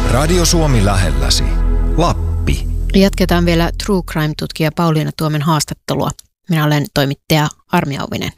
Radio Suomi lähelläsi. Lappi. Jatketaan vielä True Crime-tutkija Pauliina Tuomen haastattelua. Minä olen toimittaja Armi Auvinen.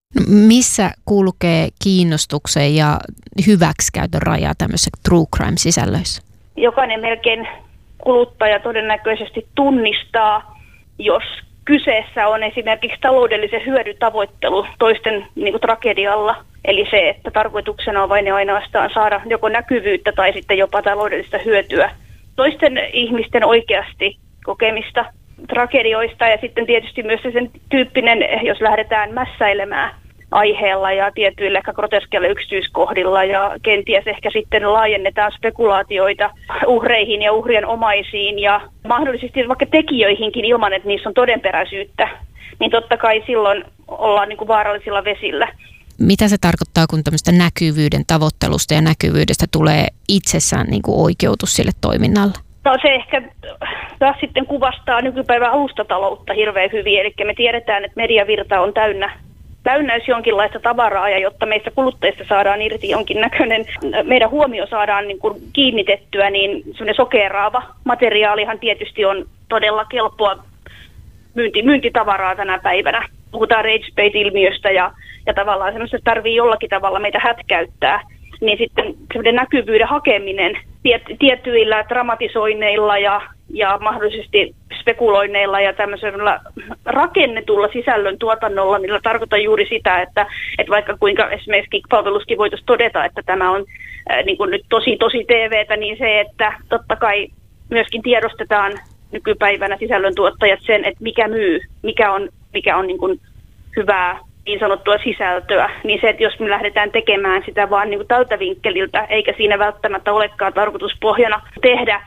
Missä kulkee kiinnostuksen ja hyväksikäytön raja tämmöisissä True Crime-sisällöissä? Jokainen melkein kuluttaja todennäköisesti tunnistaa, jos kyseessä on esimerkiksi taloudellisen hyödyn tavoittelu toisten tragedialla. Eli se, että tarkoituksena on vain ja ainoastaan saada joko näkyvyyttä tai sitten jopa taloudellista hyötyä toisten ihmisten oikeasti kokemista tragedioista. Ja sitten tietysti myös sen tyyppinen, jos lähdetään mässäilemään aiheella ja tietyillä ehkä groteskeilla yksityiskohdilla ja kenties ehkä sitten laajennetaan spekulaatioita uhreihin ja uhrien omaisiin ja mahdollisesti vaikka tekijöihinkin ilman, että niissä on todenperäisyyttä, niin totta kai silloin ollaan vaarallisilla vesillä. Mitä se tarkoittaa, kun tämmöistä näkyvyyden tavoittelusta ja näkyvyydestä tulee itsessään oikeutus sille toiminnalle? No se ehkä taas sitten kuvastaa nykypäivän alustataloutta hirveän hyvin, eli me tiedetään, että mediavirta on täynnä jonkinlaista tavaraa, ja jotta meistä kuluttajista saadaan irti jonkinnäköinen, meidän huomio saadaan kiinnitettyä, niin semmoinen sokeeraava materiaalihan tietysti on todella kelpoa myyntitavaraa tänä päivänä. Puhutaan rage bait-ilmiöstä ja tavallaan semmoista tarvii jollakin tavalla meitä hätkäyttää, niin sitten semmoinen näkyvyyden hakeminen tietyillä dramatisoinneilla ja mahdollisesti spekuloinneilla ja tämmöisellä rakennetulla sisällön tuotannolla, millä tarkoitan juuri sitä, että vaikka kuinka esimerkiksi palveluskin voitaisiin todeta, että tämä on nyt tosi TVtä, niin se, että totta kai myöskin tiedostetaan nykypäivänä sisällöntuottajat sen, että mikä myy, mikä on hyvää niin sanottua sisältöä, niin se, että jos me lähdetään tekemään sitä vaan tältä vinkkeliltä, eikä siinä välttämättä olekaan tarkoituspohjana tehdä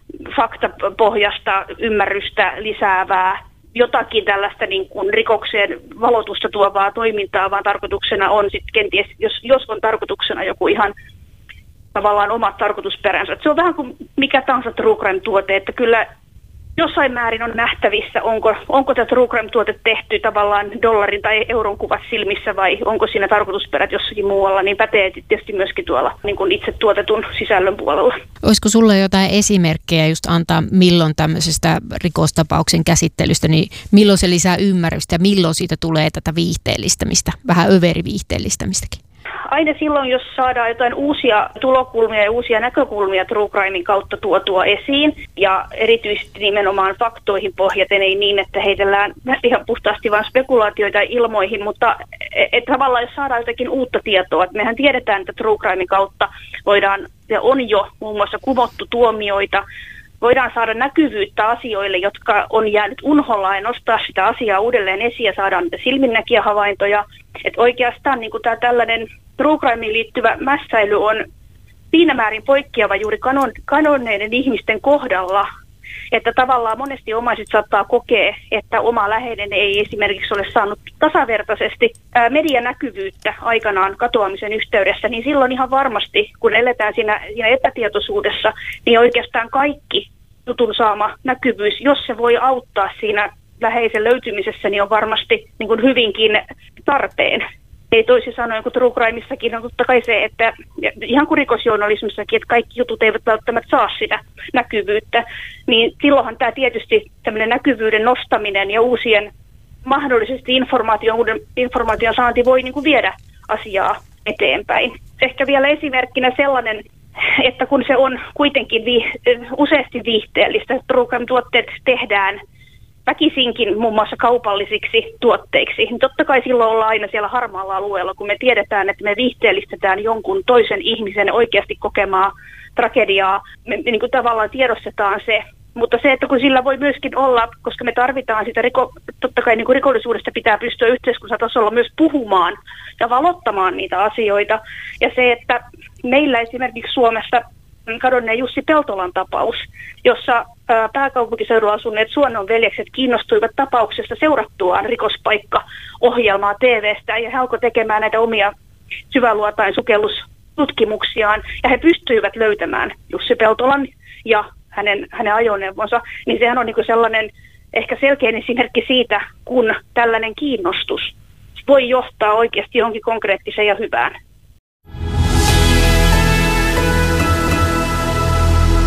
faktapohjasta ymmärrystä lisäävää, jotakin tällaista rikokseen valotusta tuovaa toimintaa, vaan tarkoituksena on sitten kenties, jos on tarkoituksena joku ihan tavallaan omat tarkoitusperänsä. Se on vähän kuin mikä tahansa True Crime-tuote, että kyllä jossain määrin on nähtävissä, onko tämä True Crime-tuote tehty tavallaan dollarin tai euron kuvat silmissä vai onko siinä tarkoitusperät jossakin muualla, niin pätee tietysti myöskin tuolla itse tuotetun sisällön puolella. Olisiko sulla jotain esimerkkejä just antaa, milloin tämmöisestä rikostapauksen käsittelystä, niin milloin se lisää ymmärrystä ja milloin siitä tulee tätä viihteellistämistä, vähän överiviihteellistämistäkin? Aina silloin, jos saadaan jotain uusia tulokulmia ja uusia näkökulmia True Crimein kautta tuotua esiin, ja erityisesti nimenomaan faktoihin pohjaten, ei niin, että heitellään ihan puhtaasti vain spekulaatioita ilmoihin, mutta tavallaan jos saadaan jotakin uutta tietoa, että mehän tiedetään, että True Crimein kautta voidaan, ja on jo muun muassa kumottu tuomioita, voidaan saada näkyvyyttä asioille, jotka on jäänyt unholla ja nostaa sitä asiaa uudelleen esiin ja saadaan niitä silminnäkijähavaintoja. Että oikeastaan tämä tällainen True Crimeen liittyvä mässäily on siinä määrin poikkeava juuri kadonneiden ihmisten kohdalla, että tavallaan monesti omaiset saattaa kokea, että oma läheinen ei esimerkiksi ole saanut tasavertaisesti medianäkyvyyttä aikanaan katoamisen yhteydessä, niin silloin ihan varmasti, kun eletään siinä epätietoisuudessa, niin oikeastaan kaikki jutun saama näkyvyys, jos se voi auttaa siinä läheisen löytymisessä, niin on varmasti hyvinkin tarpeen. Ei toisin sanoen, kun True Crimeissakin on totta kai se, että ihan kuin rikosjournalismissakin, että kaikki jutut eivät välttämättä saa sitä näkyvyyttä, niin silloinhan tämä tietysti tämmöinen näkyvyyden nostaminen ja uusien mahdollisesti informaation saanti voi viedä asiaa eteenpäin. Ehkä vielä esimerkkinä sellainen, että kun se on kuitenkin useasti viihteellistä, True Crime-tuotteet tehdään väkisinkin muun muassa kaupallisiksi tuotteiksi, niin totta kai silloin ollaan aina siellä harmaalla alueella, kun me tiedetään, että me viihteellistetään jonkun toisen ihmisen oikeasti kokemaa tragediaa, me tavallaan tiedostetaan se, mutta se, että kun sillä voi myöskin olla, koska me tarvitaan sitä, totta kai rikollisuudesta pitää pystyä yhteiskuntatasolla myös puhumaan ja valottamaan niitä asioita, ja se, että meillä esimerkiksi Suomessa kadonneen Jussi Peltolan tapaus, jossa pääkaupunkiseudulla asuneet Suonnon veljekset kiinnostuivat tapauksesta seurattuaan rikospaikka-ohjelmaa TV:stä ja he alkoivat tekemään näitä omia syväluotain sukellustutkimuksiaan ja he pystyivät löytämään Jussi Peltolan ja hänen ajoneuvonsa, niin sehän on sellainen ehkä selkeä esimerkki siitä, kun tällainen kiinnostus voi johtaa oikeasti johonkin konkreettiseen ja hyvään.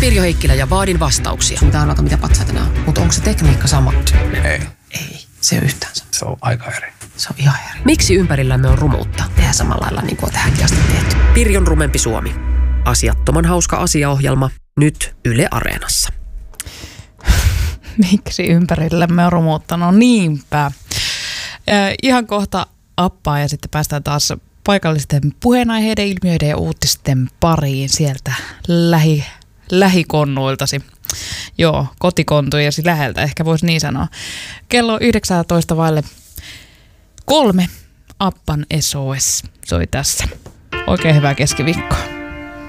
Pirjo Heikkilä ja vaadin vastauksia. Mitä on mitä patsaita nämä on. Mutta onko se tekniikka sama? Ei. Ei, se on yhtään sama. Se on aika eri. Se on ihan eri. Miksi ympärillämme on rumuutta? Tehdään samalla lailla niin kuin on tähänkin asti tehty. Pirjon rumempi Suomi. Asiattoman hauska asiaohjelma. Nyt Yle Areenassa. Miksi ympärillämme on rumuutta? No niinpä. Ihan kohta appaa ja sitten päästään taas paikallisten puheenaiheiden, ilmiöiden ja uutisten pariin sieltä lähikonnuiltasi. Joo, kotikontujasi läheltä, ehkä voisi niin sanoa. Kello 19:03 Appan SOS soi tässä. Oikein hyvää keskiviikkoa.